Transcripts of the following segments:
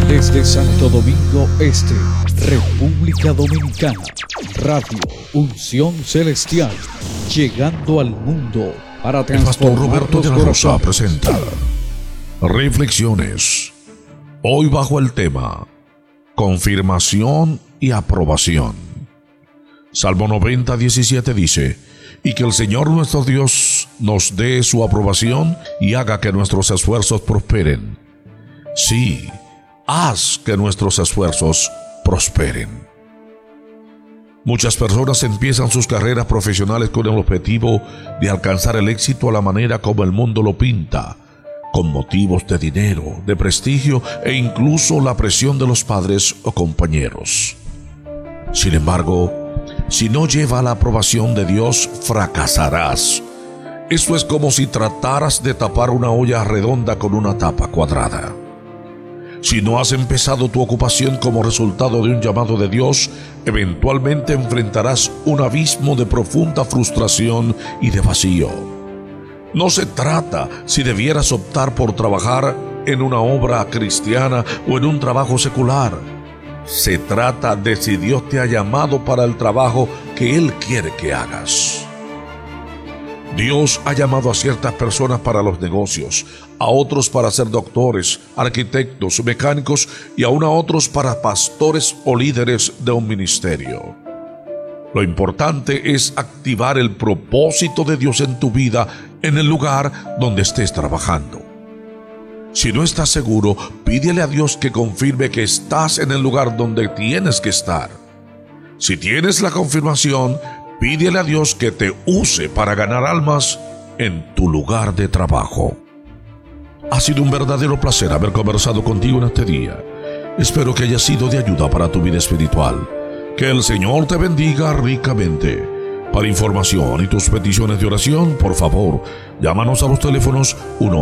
Desde Santo Domingo Este, República Dominicana, Radio Unción Celestial, llegando al mundo para El pastor transformar Roberto los de la Rosa corazones. presenta Reflexiones. Hoy bajo el tema Confirmación y aprobación. Salmo 90:17 dice: y que el Señor nuestro Dios nos dé su aprobación y haga que nuestros esfuerzos prosperen. Sí, haz que nuestros esfuerzos prosperen. Muchas personas empiezan sus carreras profesionales con el objetivo de alcanzar el éxito a la manera como el mundo lo pinta, con motivos de dinero, de prestigio e incluso la presión de los padres o compañeros. Sin embargo, si no lleva la aprobación de Dios, fracasarás. Esto es como si trataras de tapar una olla redonda con una tapa cuadrada. Si no has empezado tu ocupación como resultado de un llamado de Dios, eventualmente enfrentarás un abismo de profunda frustración y de vacío. No se trata si debieras optar por trabajar en una obra cristiana o en un trabajo secular. Se trata de si Dios te ha llamado para el trabajo que Él quiere que hagas. Dios ha llamado a ciertas personas para los negocios, a otros para ser doctores, arquitectos, mecánicos y aún a otros para pastores o líderes de un ministerio. Lo importante es activar el propósito de Dios en tu vida en el lugar donde estés trabajando. Si no estás seguro, pídele a Dios que confirme que estás en el lugar donde tienes que estar. Si tienes la confirmación, pídele a Dios que te use para ganar almas en tu lugar de trabajo. Ha sido un verdadero placer haber conversado contigo en este día. Espero que haya sido de ayuda para tu vida espiritual. Que el Señor te bendiga ricamente. Para información y tus peticiones de oración, por favor, llámanos a los teléfonos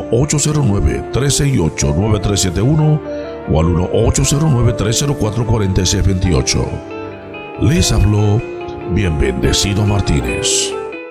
1-809-368-9371 o al 1-809-304-4628. Les habló Bien Bendecido Martínez.